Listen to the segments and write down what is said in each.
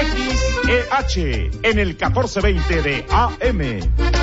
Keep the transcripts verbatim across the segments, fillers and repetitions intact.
X E H en el catorce veinte de A M.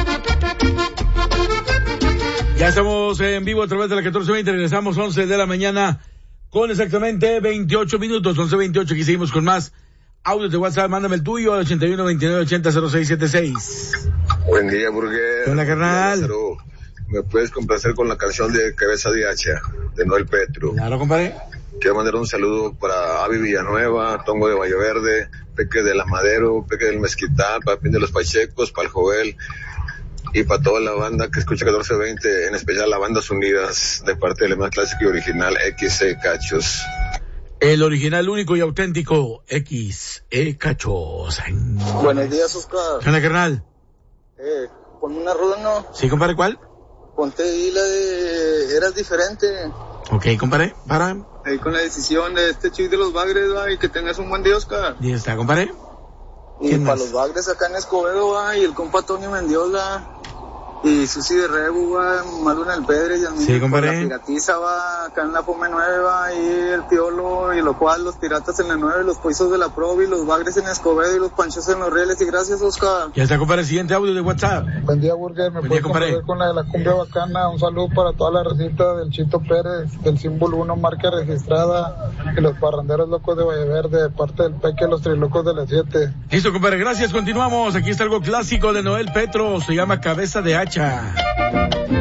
Ya estamos en vivo a través de la catorce veinte, regresamos once de la mañana con exactamente veintiocho minutos, once veintiocho, aquí seguimos con más audios de WhatsApp. Mándame el tuyo al ochenta y uno veintinueve ochenta cero seis setenta y seis. Buen día, Burguer. Hola, carnal. ¿Me puedes complacer con la canción de Cabeza de Hacha, de Noel Petro? Claro, compadre. Quiero mandar un saludo para Avi Villanueva, Tongo de Vallaverde, Peque de la Madero, Peque del Mezquital, Papín de los Pachecos, para el Joel y para toda la banda que escucha catorce veinte, en especial la Bandas Unidas, de parte del más clásico y original X E Cachos. El original, único y auténtico X E Cachos. Buenos días, Oscar. ¿Qué onda, carnal? Eh, ponme una ruda, ¿no? Sí, compadre, ¿cuál? Ponte ahí la de Eras Diferente. Ok, compadre, para. Ahí con la decisión de este chico de los Bagres, va, y que tengas un buen día, Oscar. ¿Y está, compadre? Y para los Bagres acá en Escobedo, va, y el compa Tony Mendiola, y Susi de Rebu, va, Malu en el Pedre, y a mí sí, compadre. La Piratiza, va, acá en la Pome nueve, va, y el Piolo, y lo cual, los Piratas en la nueve, los Poizos de la Provi, los Bagres en Escobedo, y los Panchos en los Rieles, y gracias, Oscar. Ya está, compadre, siguiente audio de WhatsApp. Buen día, Burger, me puedes compartir con la de la cumbia bacana. Un saludo para toda la recita del Chito Pérez, del símbolo uno, marca registrada, y los parranderos locos de Vallaverde, de parte del Peque, los trilocos de las siete. Listo, compadre, gracias, continuamos. Aquí está algo clásico de Noel Petro, se llama Cabeza de Hacha.